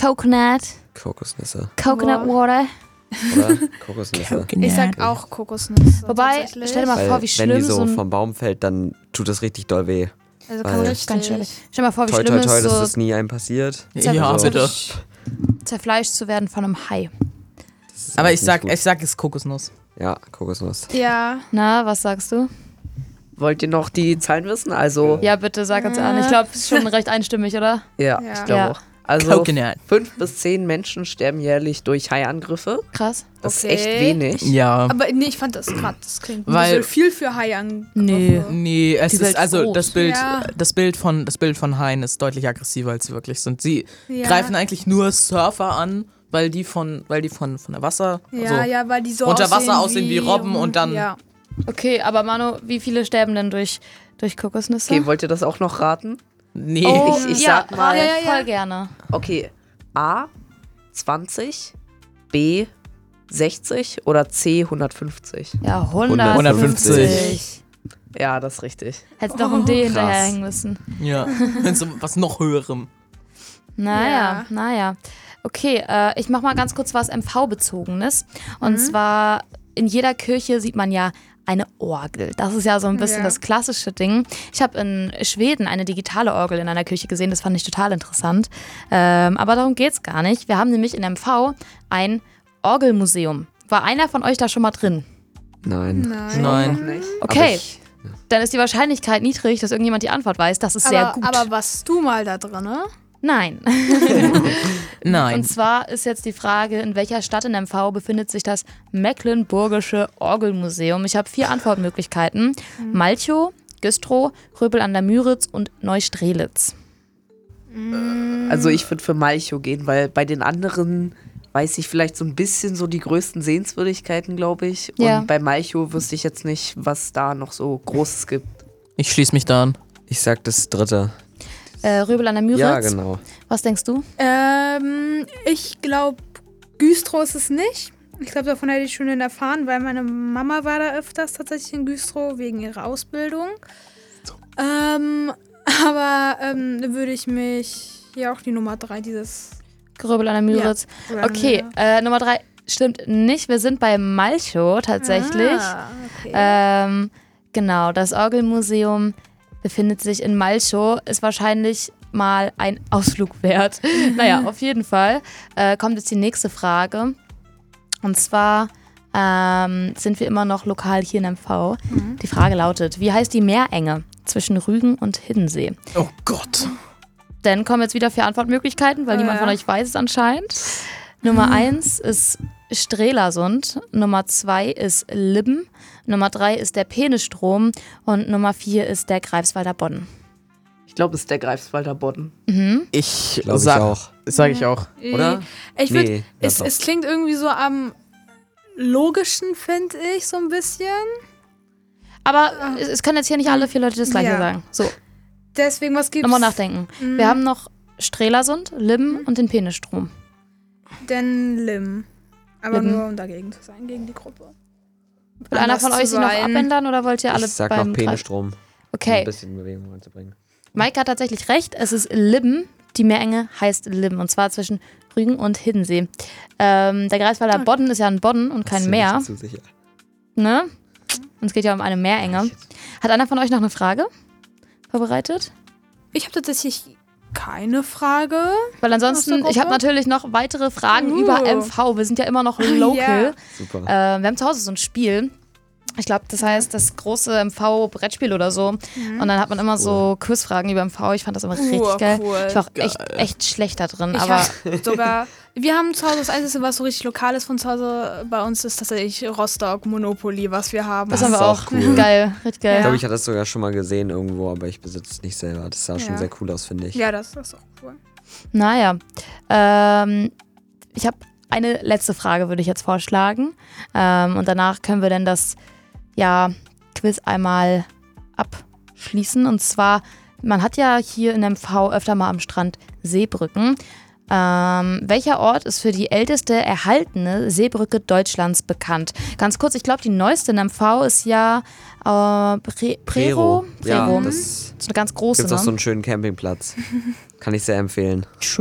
Coconut. Kokosnüsse. Coconut Water. Oder? Kokosnüsse. Ich sag auch Kokosnüsse. Wobei, stell dir mal Weil vor, wie schlimm wenn die so so ein... vom Baum fällt, dann tut das richtig doll weh. Also Weil- richtig. Ganz schön. Stell dir mal vor, wie Toi, schlimm toi, toi, ist, dass so das nie einem passiert. Ja, Also- bitte. zerfleischt zu werden von einem Hai. Das ist Aber echt ich sag, nicht gut. es ist Kokosnuss. Ja, Kokosnuss. Ja. Na, was sagst du? Wollt ihr noch die Zahlen wissen? Also, Ja, bitte sag uns an. Ich glaube, es ist schon recht einstimmig, oder? ja, Ja. ich glaube Ja. auch. Also Coconut. 5 bis 10 Menschen sterben jährlich durch Haiangriffe. Krass. Das Okay. ist echt wenig. Ja. Aber nee, ich fand das gerade, das klingt Weil- so viel für Haiangriffe. Nee, es Die Welt ist also ist groß. das Bild von Haien ist deutlich aggressiver, als sie wirklich sind. Sie Ja. greifen eigentlich nur Surfer an, weil die von der Wasser, Ja, also ja, weil die so unter Wasser aussehen wie Robben und dann- Ja. Okay, aber Manu, wie viele sterben denn durch Kokosnüsse? Okay, wollt ihr das auch noch raten? nee. Oh, Ich ja, sag mal- ja, Ja, ja. voll gerne. Okay, A 20, B 60 oder C 150? Ja, 150. Ja, das ist richtig. Hättest noch ein D krass. hinterherhängen müssen. Ja, so was noch höherem. Naja. Okay, ich mach mal ganz kurz was MV-Bezogenes. Und zwar, in jeder Kirche sieht man ja eine Orgel. Das ist ja so ein bisschen Ja. das klassische Ding. Ich habe in Schweden eine digitale Orgel in einer Kirche gesehen. Das fand ich total interessant. Aber darum geht's gar nicht. Wir haben nämlich in MV ein Orgelmuseum. War einer von euch da schon mal drin? Nein. Nein. Noch nicht. Okay, ich- dann ist die Wahrscheinlichkeit niedrig, dass irgendjemand die Antwort weiß. Das ist sehr gut. Aber warst du mal da drin, ne? Nein. Nein. Und zwar ist jetzt die Frage, in welcher Stadt in MV befindet sich das Mecklenburgische Orgelmuseum? Ich habe 4 Antwortmöglichkeiten. Malchow, Güstrow, Röbel an der Müritz und Neustrelitz. Also ich würde für Malchow gehen, weil bei den anderen weiß ich vielleicht so ein bisschen so die größten Sehenswürdigkeiten, glaube ich. Und Ja. bei Malchow wüsste ich jetzt nicht, was da noch so Großes gibt. Ich schließe mich da an. Ich sag das dritte. Röbel an der Müritz. Ja, genau. Was denkst du? Ich glaube, Güstrow ist es nicht. Ich glaube, davon hätte ich schon erfahren, weil meine Mama war da öfters tatsächlich in Güstrow wegen ihrer Ausbildung. Aber dann würde ich mich hier auch die Nummer 3, dieses... Röbel an der Müritz. Ja. Okay, Nummer 3 stimmt nicht. Wir sind bei Malchow tatsächlich. Okay. Genau, das Orgelmuseum befindet sich in Malchow, ist wahrscheinlich mal ein Ausflug wert. Naja, auf jeden Fall kommt jetzt die nächste Frage. Und zwar sind wir immer noch lokal hier in MV. Die Frage lautet, wie heißt die Meerenge zwischen Rügen und Hiddensee? Oh Gott. Dann kommen jetzt wieder 4 Antwortmöglichkeiten, weil niemand von euch weiß es anscheinend. Nummer 1 ist Strelasund, Nummer 2 ist Libben, Nummer 3 ist der Penisstrom und Nummer 4 ist der Greifswalder Bodden. Ich glaube, es ist der Greifswalder Bodden. Ich Glaube ich sag, auch. sage ich auch. Oder? Ich würd, Nee, das es klingt irgendwie so am logischen, finde ich, so ein bisschen. Aber es können jetzt hier nicht alle 4 Leute das Gleiche Ja. sagen. So, Deswegen, was gibt's? nochmal nachdenken. Wir haben noch Strelasund, Libben und den Penisstrom. Denn Lim. Aber Lim. nur um dagegen zu sein, gegen die Gruppe. Will einer von Anders euch zu sie noch sein. abändern oder wollt ihr alle Ich sag beim noch Penisstrom. Um ein Okay, bisschen Bewegung reinzubringen. Mike hat tatsächlich recht. Es ist Libben. Die Meerenge heißt Libben. Und zwar zwischen Rügen und Hiddensee. Der Greifswalder Bodden ist ja ein Bodden und kein Ist Meer. nicht zu sicher. Ne? Und es geht ja um eine Meerenge. Hat einer von euch noch eine Frage vorbereitet? Ich habe tatsächlich keine Frage. Weil ansonsten, Aus der ich habe Gruppe? natürlich noch weitere Fragen über MV. Wir sind ja immer noch local. Ja. Super. Wir haben zu Hause so ein Spiel. Ich glaube, das heißt das große MV-Brettspiel oder so. Und dann hat man immer so Quizfragen über MV. Ich fand das immer richtig geil. Cool. Ich war auch echt schlecht da drin. Ich Aber hab sogar, wir haben zu Hause das Einzige, was so richtig lokal ist von zu Hause bei uns, ist tatsächlich Rostock Monopoly, was wir haben. das Das haben wir ist auch. auch cool. Geil, richtig geil. Ich glaube, ich hatte das sogar schon mal gesehen irgendwo, aber ich besitze es nicht selber. Das sah schon Ja. sehr cool aus, finde ich. Ja, das ist auch cool. Naja, ich habe eine letzte Frage, würde ich jetzt vorschlagen. Und danach können wir dann das Quiz einmal abschließen. Und zwar, man hat ja hier in MV öfter mal am Strand Seebrücken. Welcher Ort ist für die älteste erhaltene Seebrücke Deutschlands bekannt? Ganz kurz, ich glaube, die neueste in MV ist ja Prero. Ja, Das das ist eine ganz große, gibt auch ne? so einen schönen Campingplatz. Kann ich sehr empfehlen.